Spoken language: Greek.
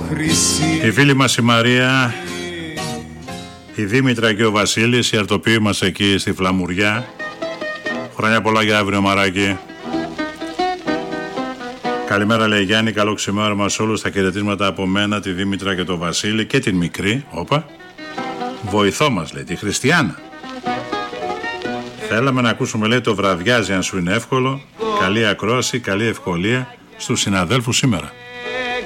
Η φίλη μας η Μαρία, η Δήμητρα και ο Βασίλης, οι αρτοποιοί μας εκεί στη Φλαμουριά. Χρόνια πολλά για αύριο, Μαράκι. Καλημέρα, λέει Γιάννη, καλό ξημέρωμα σε όλους. Τα χαιρετίσματα από μένα, τη Δήμητρα και τον Βασίλη και την μικρή, βοηθό μας, λέει, τη Χριστιάνα. Θέλαμε να ακούσουμε, λέει, το βραδιάζει αν σου είναι εύκολο. Καλή ακρόαση, καλή ευκολία στους συναδέλφους σήμερα.